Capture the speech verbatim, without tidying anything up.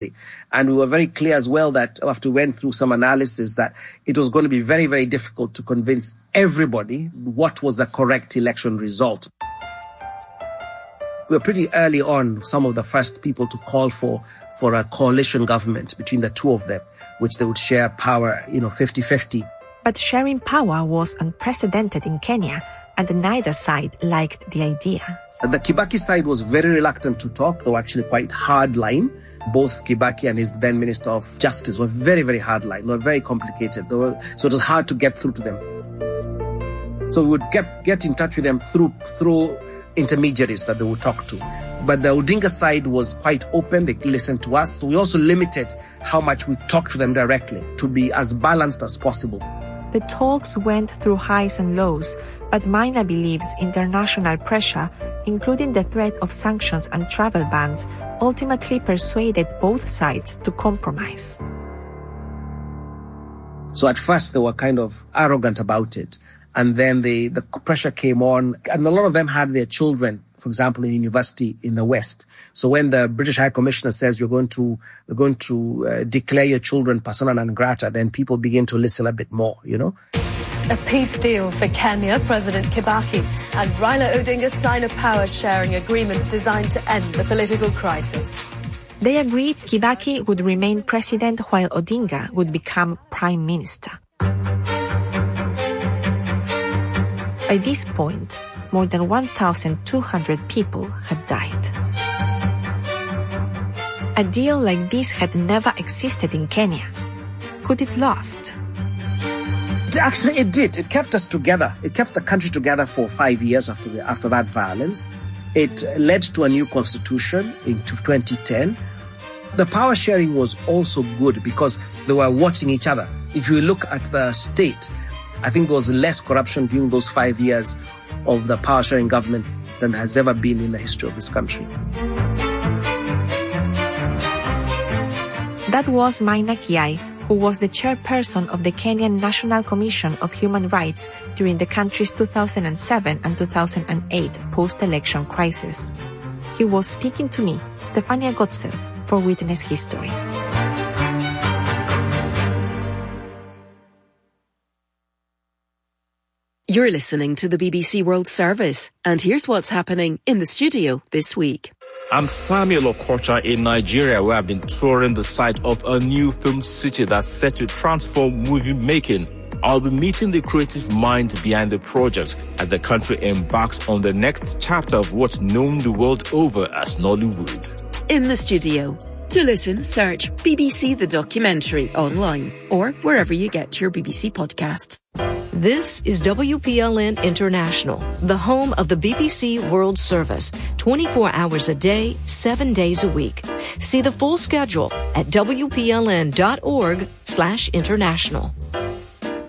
And we were very clear as well that after we went through some analysis that it was going to be very, very difficult to convince everybody what was the correct election result. We were pretty early on, some of the first people to call for, for a coalition government between the two of them, which they would share power, you know, fifty-fifty. But sharing power was unprecedented in Kenya, and neither side liked the idea. The Kibaki side was very reluctant to talk. They were actually quite hard line. Both Kibaki and his then Minister of Justice were very, very hard line. They were very complicated. They were, so it was hard to get through to them. So we would get, get in touch with them through, through intermediaries that they would talk to. But the Odinga side was quite open. They listened to us. So we also limited how much we talked to them directly to be as balanced as possible. The talks went through highs and lows, but Maina believes international pressure, including the threat of sanctions and travel bans, ultimately persuaded both sides to compromise. So at first they were kind of arrogant about it. And then the, the pressure came on, and a lot of them had their children, for example, in university in the West. So when the British High Commissioner says you're going to, you're going to uh, declare your children persona non grata, then people begin to listen a bit more, you know. A peace deal for Kenya. President Kibaki and Raila Odinga sign a power-sharing agreement designed to end the political crisis. They agreed Kibaki would remain president while Odinga would become prime minister. By this point, more than one thousand two hundred people had died. A deal like this had never existed in Kenya. Could it last? Actually, it did. It kept us together. It kept the country together for five years after the, after that violence. It led to a new constitution in twenty ten. The power sharing was also good because they were watching each other. If you look at the state, I think there was less corruption during those five years of the power sharing government than has ever been in the history of this country. That was Maina Kiai, who was the chairperson of the Kenyan National Commission of Human Rights during the country's two thousand seven and two thousand eight post-election crisis. He was speaking to me, Stefania Gotzel, for Witness History. You're listening to the B B C World Service, and here's what's happening in the studio this week. I'm Samuel Okocha in Nigeria, where I've been touring the site of a new film city that's set to transform movie making. I'll be meeting the creative mind behind the project as the country embarks on the next chapter of what's known the world over as Nollywood. In the studio. To listen, search B B C The Documentary online or wherever you get your B B C podcasts. This is W P L N International, the home of the B B C World Service, twenty-four hours a day, seven days a week. See the full schedule at W P L N dot org slash international.